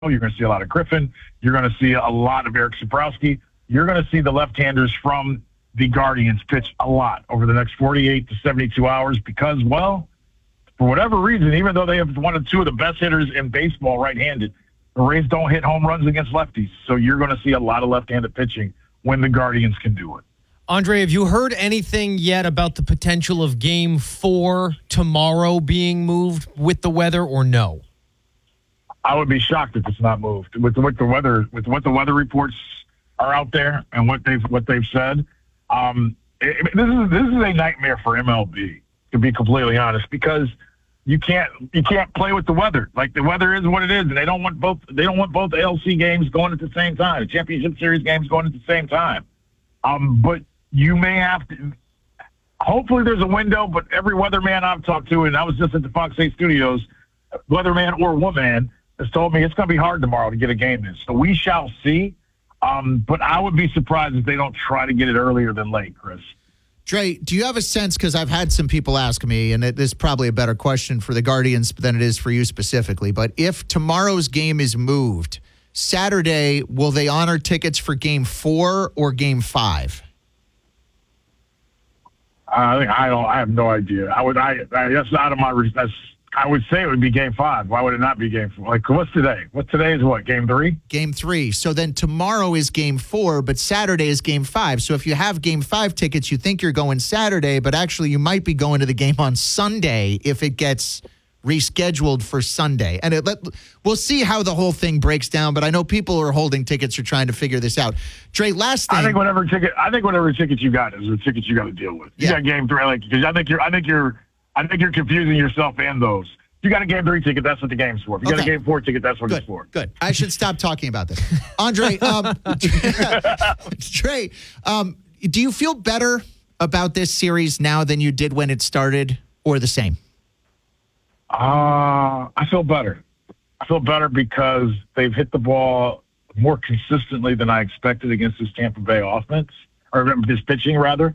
You're going to see a lot of Griffin. You're going to see a lot of Eric Sabrowski. You're going to see the left-handers from the Guardians pitch a lot over the next 48 to 72 hours because, well, for whatever reason, even though they have one of two of the best hitters in baseball right-handed, the Rays don't hit home runs against lefties. So you're going to see a lot of left-handed pitching when the Guardians can do it. Andre, have you heard anything yet about the potential of Game 4 tomorrow being moved with the weather or no? I would be shocked if it's not moved with the weather, with what the weather reports are out there and what they've said. This is a nightmare for MLB, to be completely honest, because you can't play with the weather. Like, the weather is what it is, and they don't want both ALC games going at the same time, the Championship Series games going at the same time. But you may have to. Hopefully, there's a window. But every weatherman I've talked to, and I was just at the Fox 8 studios, weatherman or woman has told me it's going to be hard tomorrow to get a game in. So we shall see. But I would be surprised if they don't try to get it earlier than late, Chris. Dre, do you have a sense, because I've had some people ask me, and it is probably a better question for the Guardians than it is for you specifically, but if tomorrow's game is moved, Saturday, will they honor tickets for Game 4 or Game 5? I have no idea. That's out of my. I would say it would be Game 5. Why would it not be Game 4? Like, what's today? Today is what? Game 3? Game 3. So then tomorrow is Game 4, but Saturday is Game 5. So if you have Game 5 tickets, you think you're going Saturday, but actually you might be going to the game on Sunday if it gets rescheduled for Sunday. And we'll see how the whole thing breaks down, but I know people who are holding tickets are trying to figure this out. Dre, last thing. I think whatever ticket you got is the ticket you got to deal with. You got Game 3, because I think you're confusing yourself and those. You got a Game 3 ticket, that's what the game's for. If you got a Game 4 ticket, that's what it's for. Good. I should stop talking about this. Andre, Dre, do you feel better about this series now than you did when it started, or the same? I feel better. I feel better because they've hit the ball more consistently than I expected against this Tampa Bay offense, or this pitching, rather.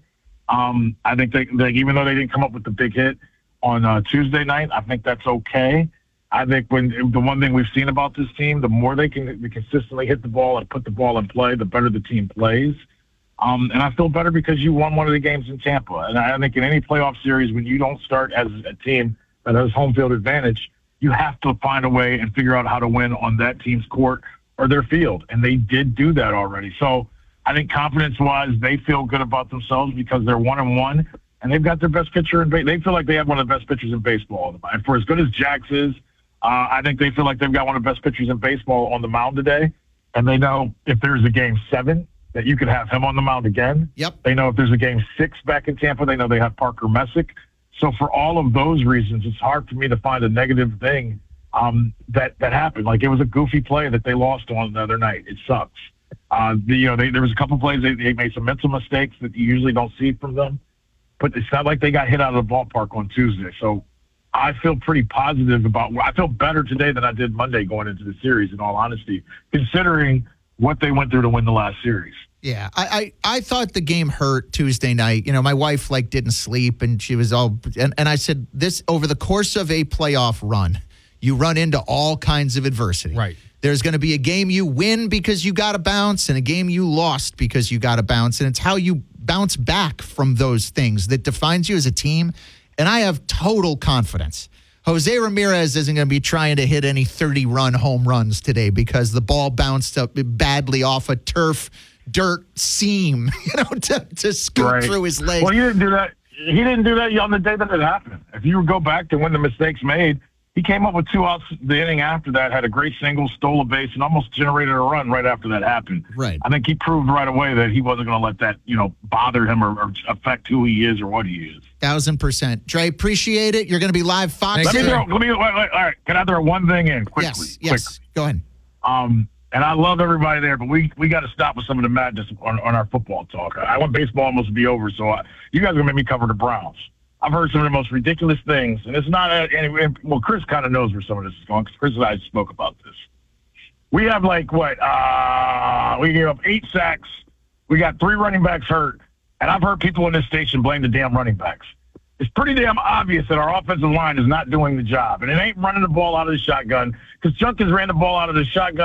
I think they even though they didn't come up with the big hit on Tuesday night, I think that's okay. I think the one thing we've seen about this team, the more they can consistently hit the ball and put the ball in play, the better the team plays. And I feel better because you won one of the games in Tampa. And I think in any playoff series, when you don't start as a team that has home field advantage, you have to find a way and figure out how to win on that team's court or their field. And they did do that already. So I think confidence-wise, they feel good about themselves because they're 1-1, and they've got their best pitcher in baseball. They feel like they have one of the best pitchers in baseball. And for as good as Jax is, I think they feel like they've got one of the best pitchers in baseball on the mound today. And they know if there's a Game 7, that you could have him on the mound again. Yep. They know if there's a Game 6 back in Tampa, they know they have Parker Messick. So for all of those reasons, it's hard for me to find a negative thing that happened. Like, it was a goofy play that they lost on the other night. It sucks. There was a couple plays they made some mental mistakes that you usually don't see from them, but it's not like they got hit out of the ballpark on Tuesday. So I feel pretty positive I feel better today than I did Monday going into the series, in all honesty, considering what they went through to win the last series. Yeah, I thought the game hurt Tuesday night. You know, my wife didn't sleep, and she was all, and I said, this over the course of a playoff run, you run into all kinds of adversity. Right. There's going to be a game you win because you got to bounce, and a game you lost because you got to bounce, and it's how you bounce back from those things that defines you as a team. And I have total confidence. Jose Ramirez isn't going to be trying to hit any 30-run home runs today because the ball bounced up badly off a dirt seam, to scoot through his legs. Well, he didn't do that. He didn't do that on the day that it happened. If you go back to when the mistakes made, he came up with 2 outs the inning after that, had a great single, stole a base, and almost generated a run right after that happened. Right. I think he proved right away that he wasn't going to let that, bother him or affect who he is or what he is. 1,000%. Dre, appreciate it. You're going to be live Fox. All right. Can I throw one thing in quickly? Yes. Go ahead. And I love everybody there, but we got to stop with some of the madness on our football talk. I want baseball almost to be over, so you guys are going to make me cover the Browns. I've heard some of the most ridiculous things, and it's not well, Chris kind of knows where some of this is going because Chris and I spoke about this. We have we gave up 8 sacks. We got 3 running backs hurt, and I've heard people in this station blame the damn running backs. it's pretty damn obvious that our offensive line is not doing the job. And it ain't running the ball out of the shotgun because Junk has ran the ball out of the shotgun